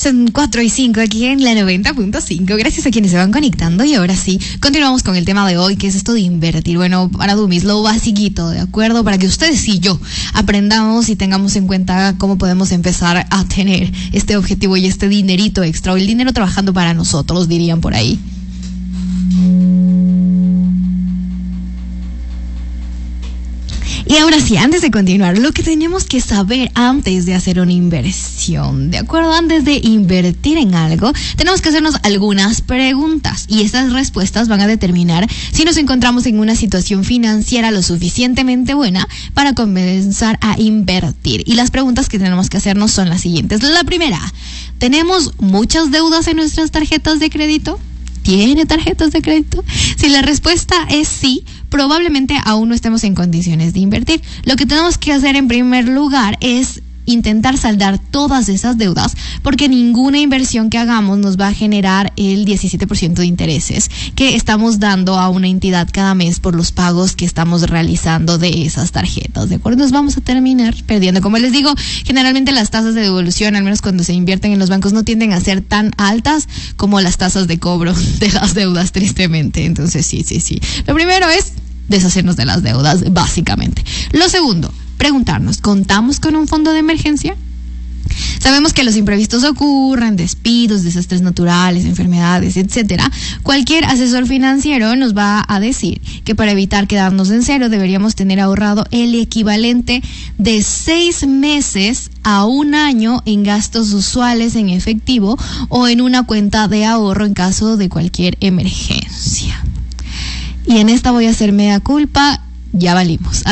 Son 4 y 5 aquí en la 90.5. Gracias a quienes se van conectando. Y ahora sí, continuamos con el tema de hoy, que es esto de invertir. Bueno, para Dummies, lo basiquito, ¿de acuerdo? Para que ustedes y yo aprendamos y tengamos en cuenta cómo podemos empezar a tener este objetivo y este dinerito extra, o el dinero trabajando para nosotros, dirían por ahí. Y ahora sí, antes de continuar, lo que tenemos que saber antes de hacer una inversión, ¿de acuerdo? Antes de invertir en algo, tenemos que hacernos algunas preguntas y estas respuestas van a determinar si nos encontramos en una situación financiera lo suficientemente buena para comenzar a invertir. Y las preguntas que tenemos que hacernos son las siguientes. La primera, ¿tenemos muchas deudas en nuestras tarjetas de crédito? ¿Tiene tarjetas de crédito? Si la respuesta es sí, probablemente aún no estemos en condiciones de invertir. Lo que tenemos que hacer en primer lugar es intentar saldar todas esas deudas, porque ninguna inversión que hagamos nos va a generar el 17% de intereses que estamos dando a una entidad cada mes por los pagos que estamos realizando de esas tarjetas, ¿de acuerdo? Nos vamos a terminar perdiendo. Como les digo, generalmente las tasas de devolución, al menos cuando se invierten en los bancos, no tienden a ser tan altas como las tasas de cobro de las deudas, tristemente. Entonces, sí. Lo primero es deshacernos de las deudas, básicamente. Lo segundo, preguntarnos, ¿contamos con un fondo de emergencia? Sabemos que los imprevistos ocurren, despidos, desastres naturales, enfermedades, etcétera. Cualquier asesor financiero nos va a decir que para evitar quedarnos en cero deberíamos tener ahorrado el equivalente de 6 meses a un año en gastos usuales en efectivo o en una cuenta de ahorro en caso de cualquier emergencia. Y en esta voy a hacer mea culpa, ya valimos.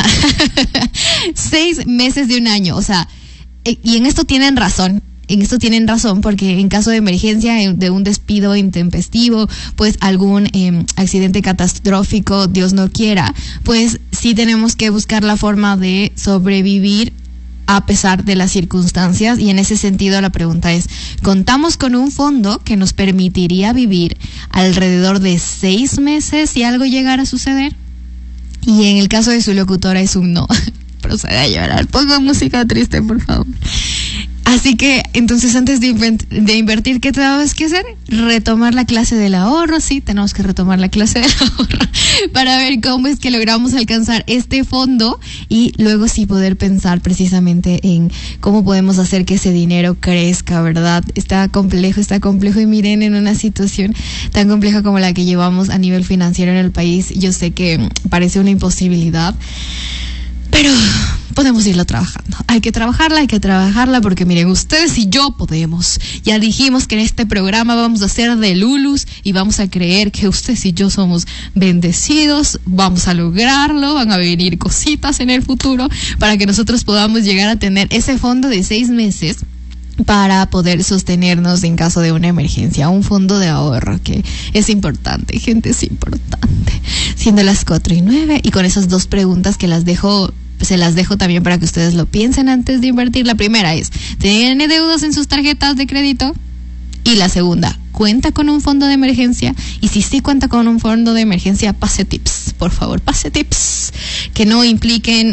6 meses de un año, o sea, y en esto tienen razón, porque en caso de emergencia, de un despido intempestivo, pues algún accidente catastrófico, Dios no quiera, pues sí tenemos que buscar la forma de sobrevivir a pesar de las circunstancias. Y en ese sentido la pregunta es, ¿contamos con un fondo que nos permitiría vivir alrededor de 6 meses si algo llegara a suceder? Y en el caso de su locutora es un no. Procede a llorar. Ponga música triste, por favor. Así que, entonces, antes de invertir, ¿qué tenemos que hacer? Retomar la clase del ahorro. Sí, tenemos que retomar la clase del ahorro para ver cómo es que logramos alcanzar este fondo y luego sí poder pensar precisamente en cómo podemos hacer que ese dinero crezca, ¿verdad? Está complejo y miren, en una situación tan compleja como la que llevamos a nivel financiero en el país, yo sé que parece una imposibilidad, pero podemos irlo trabajando. Hay que trabajarla porque miren, ustedes y yo podemos. Ya dijimos que en este programa vamos a hacer de Lulus y vamos a creer que ustedes y yo somos bendecidos. Vamos a lograrlo, van a venir cositas en el futuro para que nosotros podamos llegar a tener ese fondo de 6 meses para poder sostenernos en caso de una emergencia, un fondo de ahorro que es importante, gente, es importante. Siendo las 4:09 y con esas 2 preguntas que se las dejo también para que ustedes lo piensen antes de invertir. La primera es, ¿tiene deudas en sus tarjetas de crédito? Y la segunda, ¿cuenta con un fondo de emergencia? Y si sí cuenta con un fondo de emergencia, pase tips, por favor, pase tips que no impliquen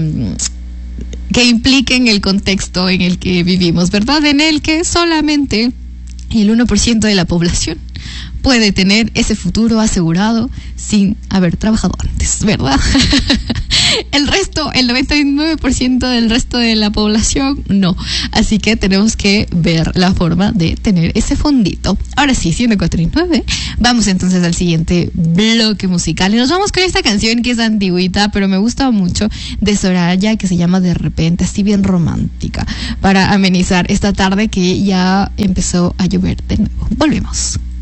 el contexto en el que vivimos, ¿verdad? En el que solamente el 1% de la población puede tener ese futuro asegurado sin haber trabajado antes, ¿verdad? El resto, el 99% del resto de la población, no. Así que tenemos que ver la forma de tener ese fondito. Ahora sí, siendo 4:09, vamos entonces al siguiente bloque musical. Y nos vamos con esta canción que es antigüita, pero me gusta mucho, de Soraya, que se llama De Repente, así bien romántica, para amenizar esta tarde que ya empezó a llover de nuevo. Volvemos.